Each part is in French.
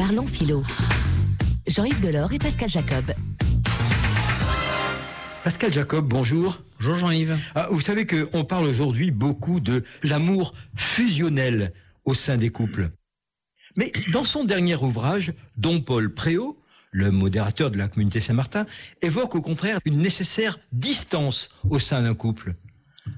Parlons philo. Jean-Yves Delors et Pascal Jacob. Pascal Jacob, bonjour. Bonjour Jean-Yves. Vous savez qu'on parle aujourd'hui beaucoup de l'amour fusionnel au sein des couples. Mais dans son dernier ouvrage, Don Paul Préau, le modérateur de la communauté Saint-Martin, évoque au contraire une nécessaire distance au sein d'un couple. Alors ?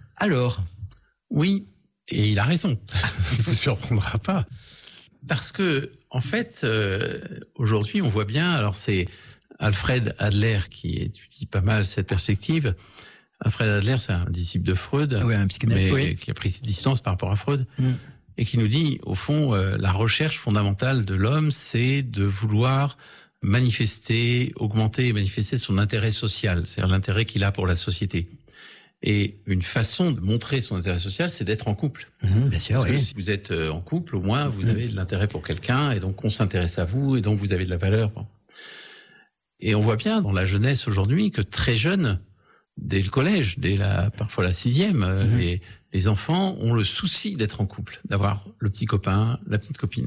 Oui, et il a raison. Ne vous surprendra pas. Parce que, en fait, aujourd'hui, on voit bien, alors c'est Alfred Adler qui étudie pas mal cette perspective. Alfred Adler, c'est un disciple de Freud, un psychanalyste, mais qui a pris distance par rapport à Freud, et qui nous dit, au fond, la recherche fondamentale de l'homme, c'est de vouloir augmenter et manifester son intérêt social, c'est-à-dire l'intérêt qu'il a pour la société. Et une façon de montrer son intérêt social, c'est d'être en couple. Bien sûr, Parce que si vous êtes en couple, au moins, vous avez de l'intérêt pour quelqu'un, et donc on s'intéresse à vous, et donc vous avez de la valeur. Bon. Et on voit bien dans la jeunesse aujourd'hui que très jeune, dès le collège, parfois la 6e, les enfants ont le souci d'être en couple, d'avoir le petit copain, la petite copine.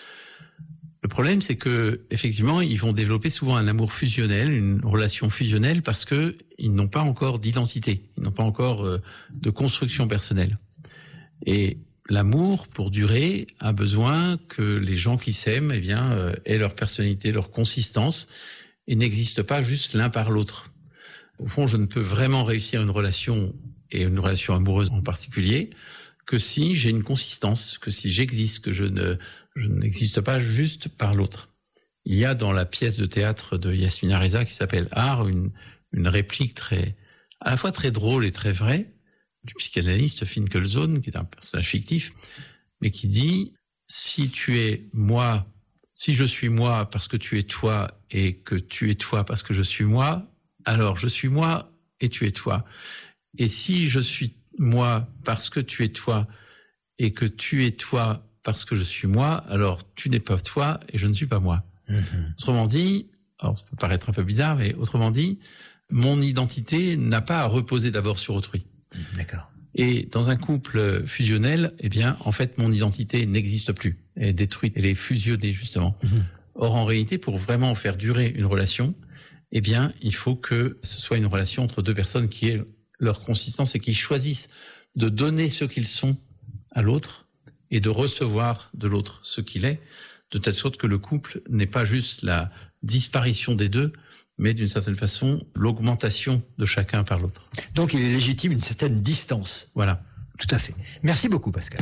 Le problème, c'est que effectivement, ils vont développer souvent un amour fusionnel, une relation fusionnelle, parce que ils n'ont pas encore d'identité, ils n'ont pas encore de construction personnelle. Et l'amour, pour durer, a besoin que les gens qui s'aiment, aient leur personnalité, leur consistance, et n'existent pas juste l'un par l'autre. Au fond, je ne peux vraiment réussir une relation, et une relation amoureuse en particulier, que si j'ai une consistance, que si j'existe, que je n'existe pas juste par l'autre. Il y a dans la pièce de théâtre de Yasmina Reza qui s'appelle Art une réplique à la fois très drôle et très vraie du psychanalyste Finkelzone, qui est un personnage fictif, mais qui dit « Si je suis moi parce que tu es toi et que tu es toi parce que je suis moi, alors je suis moi et tu es toi. Et si je suis moi parce que tu es toi et que tu es toi parce que je suis moi, alors tu n'es pas toi et je ne suis pas moi. » Autrement dit, alors ça peut paraître un peu bizarre, mais autrement dit, mon identité n'a pas à reposer d'abord sur autrui. D'accord. Et dans un couple fusionnel, en fait, mon identité n'existe plus. Elle est détruite, elle est fusionnée, justement. Or, en réalité, pour vraiment faire durer une relation, il faut que ce soit une relation entre deux personnes qui aient leur consistance et qui choisissent de donner ce qu'ils sont à l'autre et de recevoir de l'autre ce qu'il est, de telle sorte que le couple n'est pas juste la disparition des deux, mais d'une certaine façon, l'augmentation de chacun par l'autre. Donc il est légitime une certaine distance. Voilà. Tout à fait. Merci beaucoup Pascal.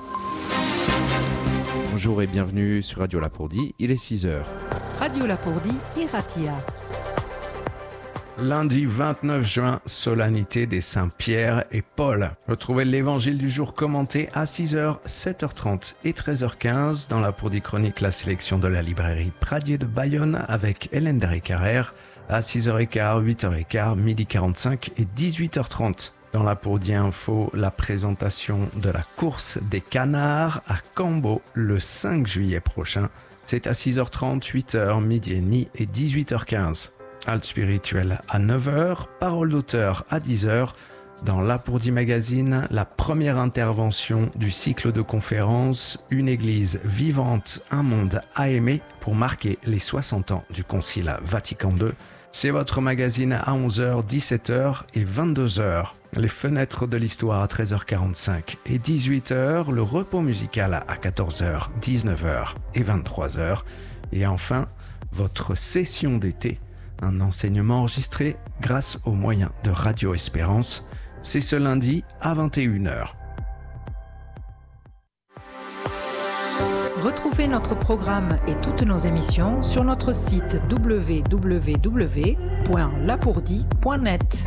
Bonjour et bienvenue sur Radio Lapourdie, il est 6h. Radio Lapourdie, Iratia. Lundi 29 juin, solennité des Saints Pierre et Paul. Retrouvez l'évangile du jour commenté à 6h, 7h30 et 13h15 dans Lapourdie Chronique, la sélection de la librairie Pradier de Bayonne avec Hélène Derry-Carrère à 6h15, 8h15, midi 45 et 18h30. Dans Lapourdie Info, la présentation de la course des canards à Cambo le 5 juillet prochain. C'est à 6h30, 8h, midi et demi et 18h15. Halte spirituelle à 9h, parole d'auteur à 10h. Dans Lapourdie Magazine, la première intervention du cycle de conférences « Une église vivante, un monde à aimer » pour marquer les 60 ans du Concile Vatican II. C'est votre magazine à 11h, 17h et 22h. Les fenêtres de l'histoire à 13h45 et 18h. Le repos musical à 14h, 19h et 23h. Et enfin, votre session d'été. Un enseignement enregistré grâce aux moyens de Radio Espérance. C'est ce lundi à 21h. Retrouvez notre programme et toutes nos émissions sur notre site www.lapourdie.net.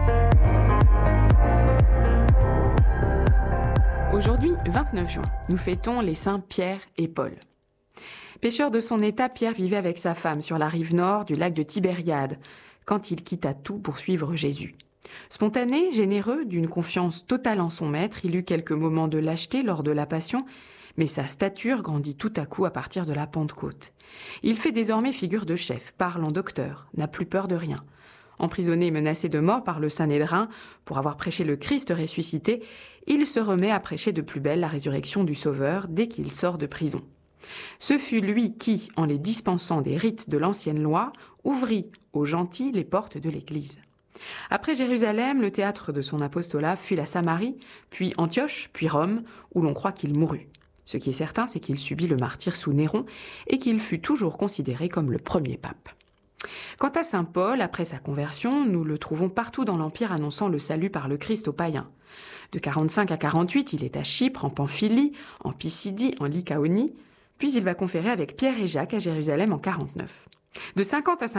Aujourd'hui, 29 juin, nous fêtons les saints Pierre et Paul. Pêcheur de son état, Pierre vivait avec sa femme sur la rive nord du lac de Tibériade, quand il quitta tout pour suivre Jésus. Spontané, généreux, d'une confiance totale en son maître, il eut quelques moments de lâcheté lors de la Passion, mais sa stature grandit tout à coup à partir de la Pentecôte. Il fait désormais figure de chef, parle en docteur, n'a plus peur de rien. Emprisonné et menacé de mort par le Saint-Nédrin pour avoir prêché le Christ ressuscité, il se remet à prêcher de plus belle la résurrection du Sauveur dès qu'il sort de prison. Ce fut lui qui, en les dispensant des rites de l'ancienne loi, ouvrit aux gentils les portes de l'Église. Après Jérusalem, le théâtre de son apostolat fut la Samarie, puis Antioche, puis Rome, où l'on croit qu'il mourut. Ce qui est certain, c'est qu'il subit le martyre sous Néron et qu'il fut toujours considéré comme le premier pape. Quant à saint Paul, après sa conversion, nous le trouvons partout dans l'Empire annonçant le salut par le Christ aux païens. De 45 à 48, il est à Chypre, en Pamphylie, en Pisidie, en Lycaonie, puis il va conférer avec Pierre et Jacques à Jérusalem en 49. De 50 à